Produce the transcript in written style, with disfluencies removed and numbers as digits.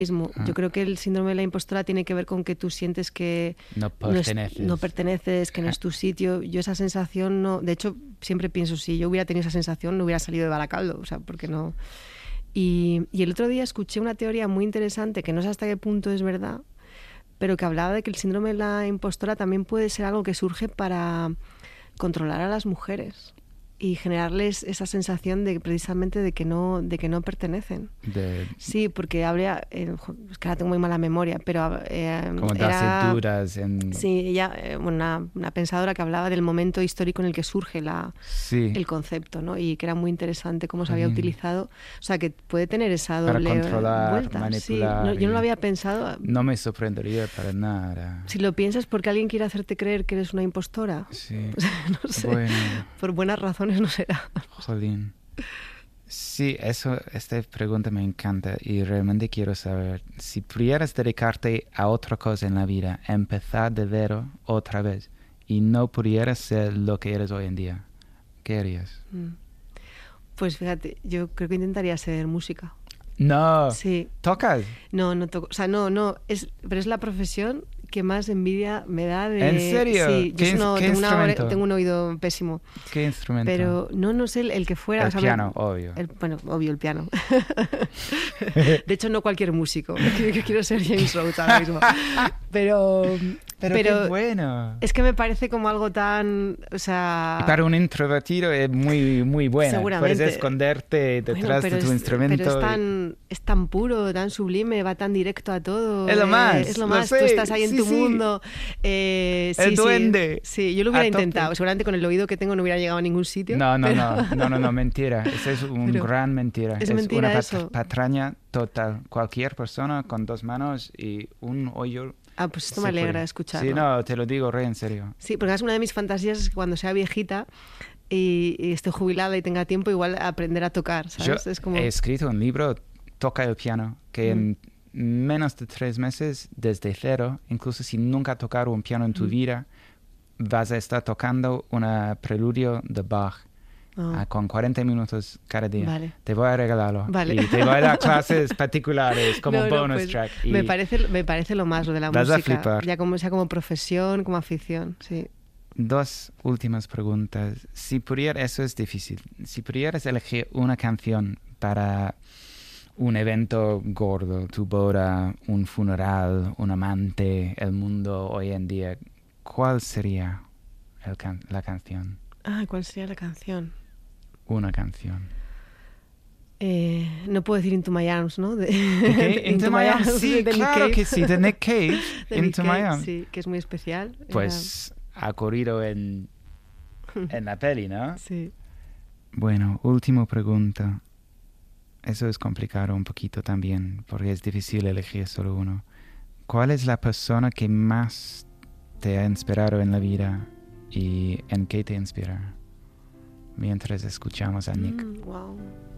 Yo creo que el síndrome de la impostora tiene que ver con que tú sientes que No perteneces. no perteneces, que no es tu sitio. Yo esa sensación no... De hecho, siempre pienso, si yo hubiera tenido esa sensación, no hubiera salido de Baracaldo. O sea, porque no... Y el otro día escuché una teoría muy interesante, que no sé hasta qué punto es verdad, pero que hablaba de que el síndrome de la impostora también puede ser algo que surge para controlar a las mujeres y generarles esa sensación de precisamente de que no pertenecen. Sí, porque habría... es que ahora tengo muy mala memoria, pero... como darse duras en... Sí, ella, una pensadora que hablaba del momento histórico en el que surge el concepto, ¿no? Y que era muy interesante cómo se había utilizado. O sea, que puede tener esa doble para controlar, vuelta. manipular. Sí, yo no lo había pensado. No me sorprendería para nada. Si lo piensas, porque alguien quiere hacerte creer que eres una impostora. Sí. No sé. Bueno. Por buenas razones no será. Jolín. Sí, esta pregunta me encanta y realmente quiero saber, si pudieras dedicarte a otra cosa en la vida, empezar de cero otra vez, y no pudieras ser lo que eres hoy en día, ¿qué harías? Pues fíjate, yo creo que intentaría ser música. No. Sí. ¿Tocas? No toco. O sea, no. Pero es la profesión que más envidia me da de... ¿En serio? Sí, ¿Qué instrumento? Tengo un oído pésimo. ¿Qué instrumento? Pero no sé el que fuera. El piano, obvio. Bueno, obvio, el piano. De hecho, no cualquier músico. Yo quiero ser James Rhodes ahora mismo. Pero qué bueno. Es que me parece como algo tan... O sea... Y para un introvertido es muy, muy bueno. Seguramente. Puedes esconderte detrás de tu instrumento. Pero es tan puro, tan sublime, va tan directo a todo. Es lo más. Es lo más. Tú estás ahí en tu mundo. El duende. Sí, yo lo hubiera intentado. Seguramente con el oído que tengo no hubiera llegado a ningún sitio. No, mentira. Eso es gran mentira. Es mentira una eso. patraña total. Cualquier persona con 2 manos y un oído... pues esto me alegra escucharlo. Sí, no, te lo digo en serio. Sí, porque es una de mis fantasías es que cuando sea viejita y esté jubilada y tenga tiempo, igual aprender a tocar, ¿sabes? Yo he escrito un libro, Toca el piano, que en menos de 3 meses, desde cero, incluso si nunca has tocado un piano en tu vida, vas a estar tocando un preludio de Bach. Con 40 minutos cada día. Vale. Te voy a regalarlo. Vale. Y te voy a dar clases particulares como bonus pues, track. Y me parece lo más, lo de la vas música. A flipar. Ya sea como profesión, como afición, sí. 2 últimas preguntas. Eso es difícil. Si pudieras elegir una canción para un evento gordo, tu boda, un funeral, un amante, el mundo hoy en día, ¿cuál sería la canción? ¿Cuál sería la canción? Una canción. No puedo decir Into My Arms, ¿no? Into My Arms, sí, claro que sí, de Nick Cave. Into My Arms. Sí, que es muy especial. Pues ha corrido en la peli, ¿no? Sí. Bueno, última pregunta. Eso es complicado un poquito también, porque es difícil elegir solo uno. ¿Cuál es la persona que más te ha inspirado en la vida y en qué te inspira? Mientras escuchamos a Nick. Wow.